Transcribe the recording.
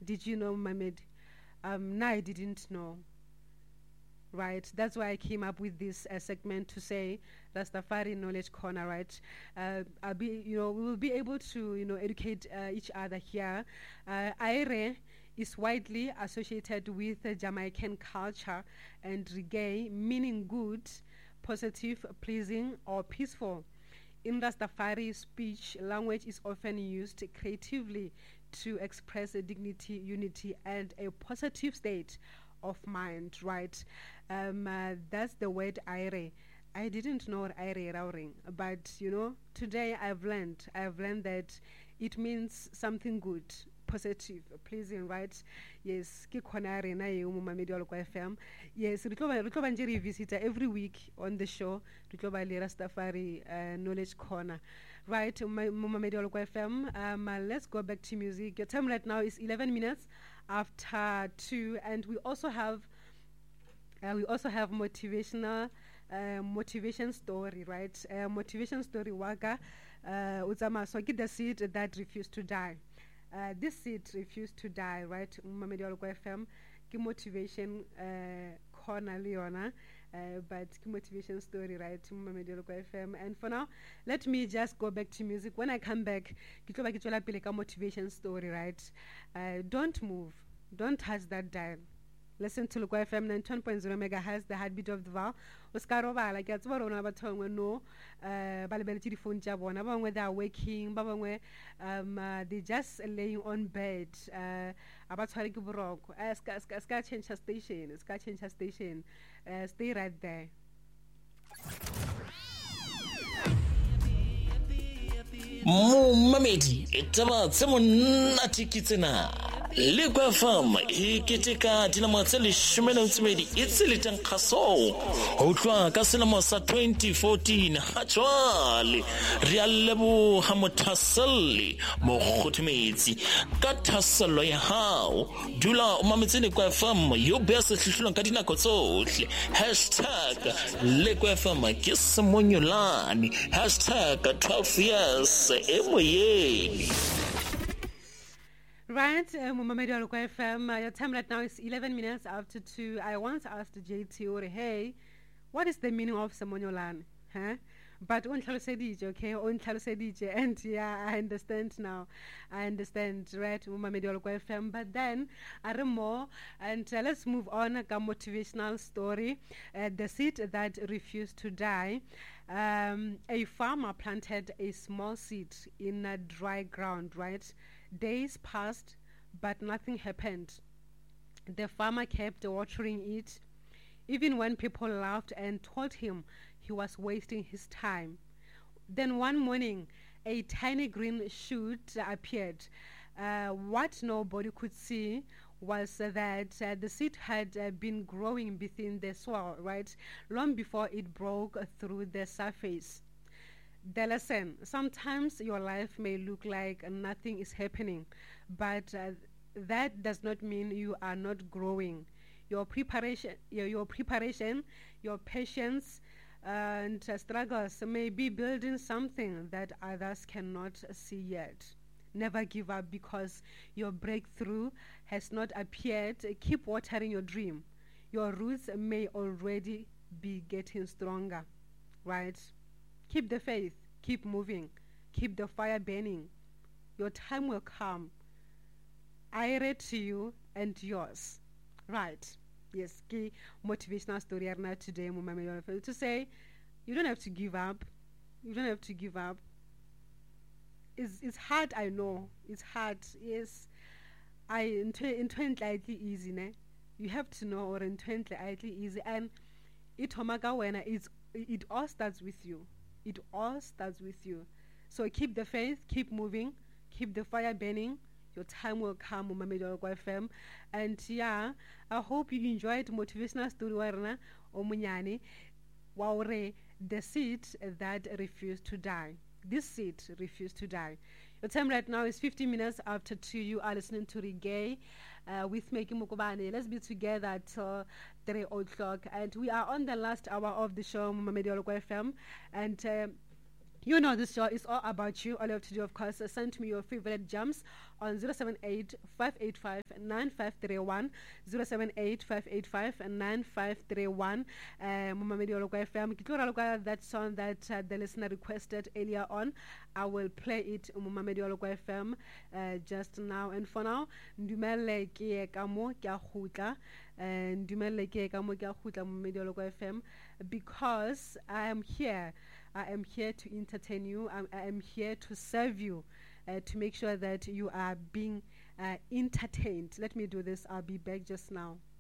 Did you know, Mohammed? No, I didn't know. Right, that's why I came up with this segment to say Rastafari Knowledge Corner. Right, we will be able to, educate each other here. Aire is widely associated with Jamaican culture and reggae, meaning good, positive, pleasing, or peaceful. In Rastafari speech, language is often used creatively to express a dignity, unity, and a positive state of mind, right? That's the word Aire. I didn't know Aire Rauring, but today I've learned that it means something good, positive, pleasing, right? Yes, ke khona rena ye mo mamedi wa Lokwa FM. Yes, re tlo ba nje revisit every week on the show. Re tlo ba le Rastafari Knowledge Corner. Right, mamedi wa Lokwa FM. Let's go back to music. Your time right now is 11 minutes after 2, and we also have motivational motivation story, right? Motivation story waka utsama so get the seed that refused to die. This seed refused to die, right? Mamedi wa Lokwa FM ki motivation corner leona, but ki motivation story, right? Mamedi wa Lokwa FM. And for now, let me just go back to music. When I come back, ke tlo ba ke tswela pele ka motivation story, right? Don't move, don't touch that dial. Listen to Lokwa FM 91.0 megahertz, the heartbeat of the Val. Oscarova, like it's what on our tongue, no, balibelity phone jab on, about they are waking, babangwe, they just laying on bed, about Harikuburok, Ska change her station, Ska change her station, stay right there. Mamedi etaba tsemo nna tikitsena Lekwa FM iketeka dinamo tse 12 itselitang khaso ho tloa ka selemo sa 2014 ha tswale re a leboha mothaseli mo khothumetsi ka thaselo ya hao dula o mametse Lekwa FM yo be se hlihlolong ka dinako tsohle #Lekwa FM ke semonyolane #12 years emoyeni. Right, Mamedi wa Lokwa FM. Your time right now is 11 minutes after 2. I once asked JT, hey, what is the meaning of Semonyolan? Huh? But on Talosedije, okay? On Talosedije. And yeah, I understand now. I understand, right? Mamedi wa Lokwa FM. But then, more, and let's move on. A motivational story. The seed that refused to die. A farmer planted a small seed in a dry ground, right? Days passed, but nothing happened. The farmer kept watering it, even when people laughed and told him he was wasting his time. Then one morning, a tiny green shoot appeared. What nobody could see was that the seed had been growing within the soil, right, long before it broke through the surface. The lesson: sometimes your life may look like nothing is happening, but that does not mean you are not growing. Your preparation, your patience, and struggles may be building something that others cannot see yet. Never give up because your breakthrough has not appeared. Keep watering your dream. Your roots may already be getting stronger, right? Keep the faith, keep moving, keep the fire burning. Your time will come. I read to you and yours. Right. Yes, key motivational story today, to say you don't have to give up. You don't have to give up. It's hard, I know. It's hard. Yes. In 20 easy, ne? You have to know, or in 20 easy, and it all starts with you. It all starts with you. So keep the faith, keep moving, keep the fire burning. Your time will come, Mamedi wa Lokwa FM. And yeah, I hope you enjoyed motivational story warna omunyani waure the seed that refused to die. This seed refused to die. Your time right now is 50 minutes after 2. You are listening to Reggae with Meki Mukubane. Let's be together till 3 o'clock. And we are on the last hour of the show, Mamedi wa Lokwa FM. And You know this show is all about you. All you have to do, of course, is send me your favorite jams on 078-585-9531, 078-585-9531. Mumamedi Olokwa FM. Kitlo that song that the listener requested earlier on. I will play it Mumamedi Olokwa FM just now. And for now, ndumele ke kamo kya khutla, ndumele ke kamo kya khutla Mumamedi Olokwa FM, because I am here. I am here to entertain you. I am here to serve you, to make sure that you are being entertained. Let me do this. I'll be back just now.